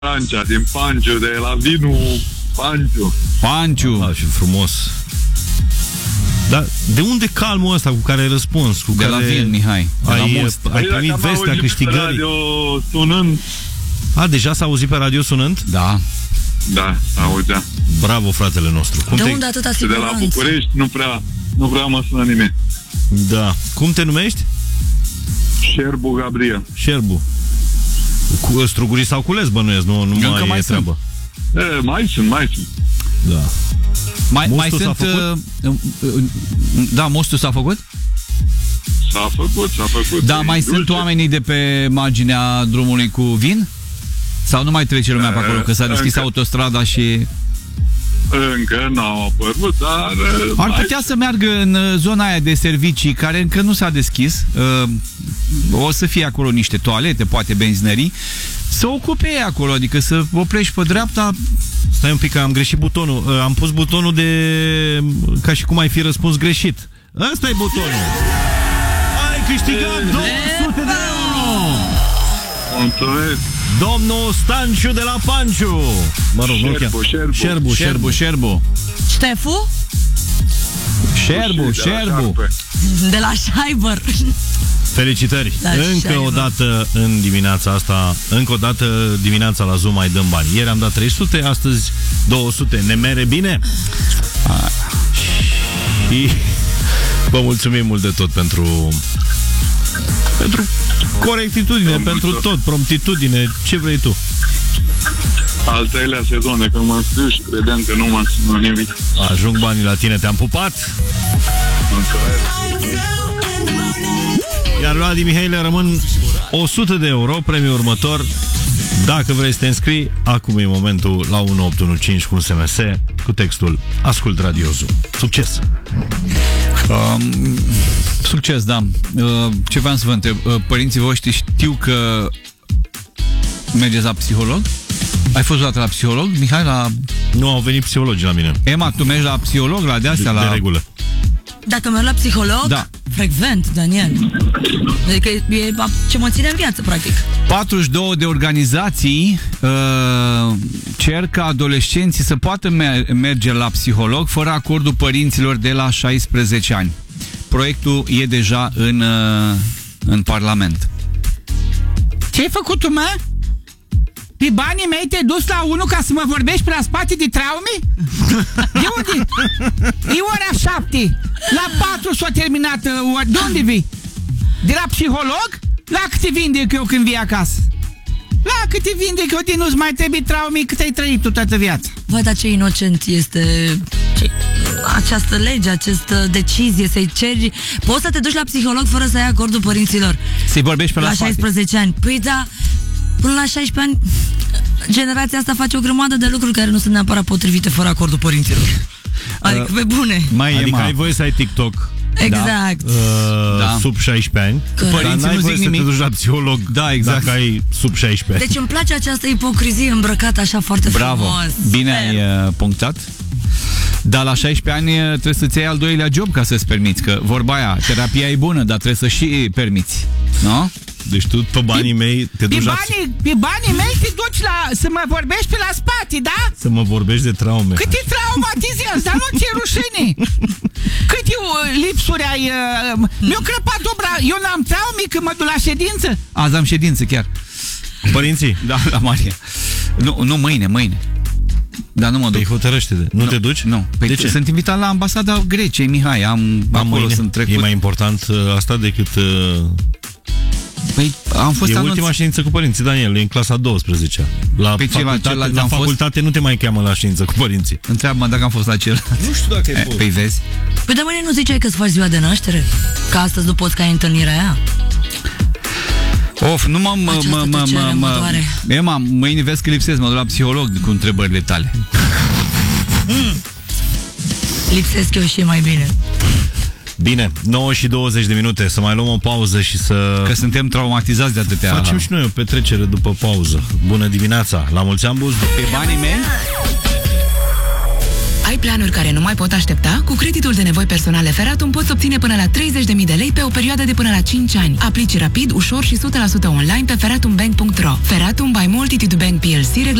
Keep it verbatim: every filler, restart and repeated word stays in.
Francia, din Panciu, de la vinul Panciu. Panciu. Ah, și frumos. Dar de unde calmul ăsta cu care ai răspuns? Cu de care la vin, Mihai. De ai, la Most. ai primit vestea câștigării? Radio sunând. A, deja s-a auzit pe radio sunând? Da. Da, auzea. Bravo, fratele nostru. Cum de te... unde atâta De siguranță? la București nu prea, nu prea mă sună nimeni. Da. Cum te numești? Șerbu Gabriel. Șerbu. Cu strugurii sau cules, bănuiesc, nu, nu mai, mai e sunt. treabă. E, mai sunt, mai sunt. Da. Mai, mai Mostul sunt... s-a făcut? Uh, uh, da, mostul s-a făcut? S-a făcut, s-a făcut. Da, mai dulce. sunt oamenii de pe marginea drumului cu vin? Sau nu mai trece lumea pe acolo? Că s-a deschis Încă. autostrada și... Încă n-au apărut, dar... Ar mai putea să meargă în zona aia de servicii care încă nu s-a deschis. O să fie acolo niște toalete, poate benzinării. Să ocupe ei acolo, adică să oprești pe dreapta. Stai un pic, că am greșit butonul. Am pus butonul de... ca și cum ai fi răspuns greșit. Ăsta e butonul. Ai câștigat două sute de euro. Mulțumesc. Domnul Stanciu de la Panciu. Mă rog, nu Șerbu, chiar. Șerbu. Șerbu, Șerbu, șerbu. Ștefu? Șerbu, De la șerbu. Șarpe. De la Șaibăr. Felicitări! Da, încă Șaibăr. o dată în dimineața asta, încă o dată dimineața la Zoom mai dăm bani. Ieri am dat trei sute, astăzi două sute. Ne mere bine? Și vă mulțumim mult de tot pentru pentru corectitudine, Domnul pentru Cior. tot, promptitudine, ce vrei tu. Al treilea sezon de când m-am scris și credeam că nu m-am sunat nimic. Ajung banii la tine, te-am pupat. Mulțumesc. Iar lui Adi Mihaile rămân o sută de euro, premiul următor. Dacă vrei să te înscrii, acum e momentul la unu opt unu cinci cu un S M S cu textul Ascult Radio Zoom. Succes! Um, succes, da. Uh, ce vreau să vă întreb? Uh, părinții voștri știu că mergeți la psiholog? Ai fost odată la psiholog, Mihai? La... Nu au venit psihologii la mine. Emma, tu mergi la psiholog, la de-astea? De, La... de regulă. Dacă merg la psiholog, Da. frecvent, Daniel. Adică e ce mă ține în viață, practic. patruzeci și două de organizații uh, cer ca adolescenții să poată mer- merge la psiholog fără acordul părinților de la șaisprezece ani. Proiectul e deja în, uh, în Parlament. Ce ai făcut tu, mă? Pe banii mei te-ai dus la unul ca să mă vorbești pe la spate de traume? De unde? E ora șapte. La patru s-a terminat. Uh, de unde vii? De la psiholog? La câte vindec eu când vii acasă? La câte vindec eu din nu-ți mai trebuie traume cât ai trăit tu toată viața? Vai, dar ce inocent este ce, această lege, această decizie, să-i ceri. Poți să te duci la psiholog fără să ai acordul părinților. Să-i vorbești pe la, La spate. șaisprezece ani. Păi da, până la șaisprezece ani, generația asta face o grămadă de lucruri care nu sunt neapărat potrivite fără acordul părinților. Adică, pe bune. Mai Adică e, ai voie să ai TikTok Exact. uh, Da. sub șaisprezece ani, Că dar părinții n-ai nu voie zic să nimic. te duci la psiholog Da, exact. dacă ai sub șaisprezece ani. Deci îmi place această ipocrizie îmbrăcată așa foarte Bravo, frumos. bine Sper. ai uh, punctat. Dar la șaisprezece ani uh, trebuie să-ți iei al doilea job ca să-ți permiți. Că vorba aia, terapia e bună, dar trebuie să și permiți. Nu? Deci tu pe banii mei te Pe duci la banii, pe banii mei te duci la, să mă vorbești pe la spate, da? să mă vorbești de traume. Cât te traumatizezi, dar nu ți-e rușine. Câte uh, lipsuri ai... Uh, mi-o crăpat dobra. Eu n-am traume când mă duc la ședință. Azi am ședință chiar. Părinții, Da, la Maria. Nu, nu mâine, mâine. Dar nu mă duc. păi hotărăște-te. Nu, Nu, te duci? Nu. Păi de ce? Sunt invitat la ambasada Greciei, Mihai. Am, Am acolo mâine. sunt trecut. E mai important uh, asta decât... Uh, Păi am fost e anunț... ultima ședință cu părinții, Daniel, e în clasa a douăsprezecea. La Pe ce, la facultate, celălalt la am fost? facultate nu te mai cheamă la ședință cu părinții. Întreabă-mă dacă am fost la cel. Nu știu dacă E, păi vezi? Păi de mâine nu ziceai că-ți faci ziua de naștere? Că astăzi nu poți ca ai întâlnirea aia? Of, nu mă... mă, Această mă, mă, tăcere mă, mă mă doare. Ema, mâine vezi că lipsesc, mă duc la psiholog cu întrebările tale. Lipsesc eu și mai bine. Bine, nouă și douăzeci de minute, să mai luăm o pauză și să... Că suntem traumatizați de atâtea... Facem și noi o petrecere după pauză. Bună dimineața, la mulți ani, Buz. Pe banii mei? Ai planuri care nu mai pot aștepta? Cu creditul de nevoi personale Feratum poți obține până la treizeci de mii de lei pe o perioadă de până la cinci ani. Aplici rapid, ușor și o sută la sută online pe feratumbank punct ro. Feratum by Multitude Bank P L C